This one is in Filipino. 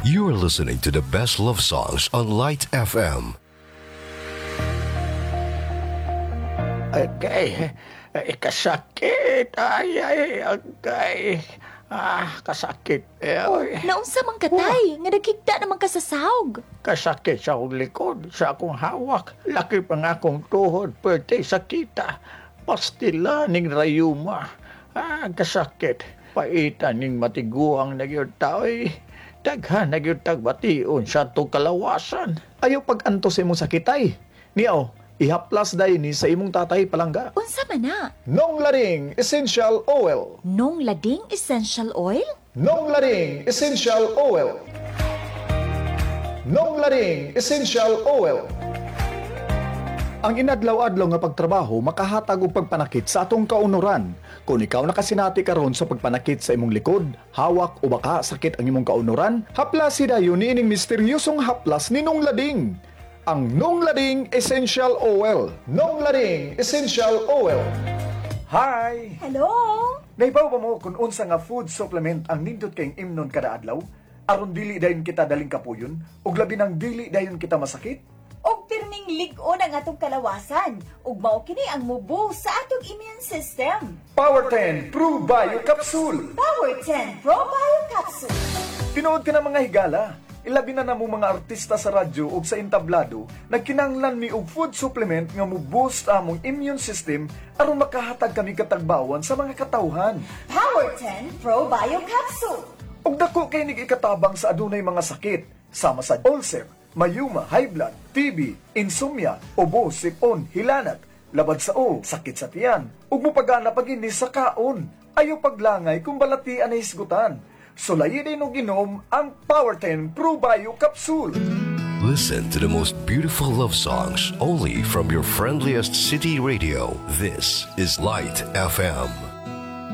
You're listening to the best love songs on Light FM. Okay. Kasakit. Okay. Kasakit. Naunsa man katay, nga nagkigda naman ka sa sahog. Kasakit sa akong likod, sa akong hawak. Laki pa nga akong tuhod, pwede sakita. Pastila ning rayuma. Kasakit. Paitan ning matiguang nagyod tao'y. Daghan nagyod tagbation sa itong kalawasan. Ayaw pag-anto sa imong sakitay. Niyaw, ihaplas dahi ni sa imong tatay palangga. Unsa man na? Nong Laring Essential Oil. Nong lading essential oil? Nong Laring Essential Oil. Nong Laring Essential Oil. Ang inadlaw-adlaw nga pagtrabaho makahatag og pagpanakit sa atong kaunoran. Kung ikaw nakasinati karon sa pagpanakit sa imong likod, hawak o baka sakit ang imong kaunoran, haplas dayon niining misteryosong haplas ni Nong Lading. Ang Nong Lading Essential Oil. Nong Lading Essential Oil. Hi! Hello? Naibaw ba mo kung unsa nga food supplement ang nindot kayong imnon kada adlaw? Aron dili dayon kita daling kapuyon, ug labi nang dili dayon kita masakit? Og pirming lig-on ang atong kalawasan, ug mao kini ang mubo sa atong immune system. Power 10 Pro Bio Capsule. Power 10 Pro Bio Capsule. Tinood ka ng mga higala. Ilabi na namo mga artista sa radyo ug sa entablado, nagkinahanglan mi og food supplement nga mo-boost among immune system aron makahatag kami katagbawan sa mga katawhan. Power 10 Pro Bio Capsule. Ug dako kay ikatabang sa adunay mga sakit, sama sa ulcer, mayuma, high blood, TB, insomnia, ubo, sipon, hilanat, labad sa o, sakit sa tiyan, ug mopagana pag-inis sa kaon. Ayaw paglangay kung balatian ay hisgutan. Sulayin og inom ang Power 10 Pro Bio Capsule. Listen to the most beautiful love songs only from your friendliest city radio. This is Light FM.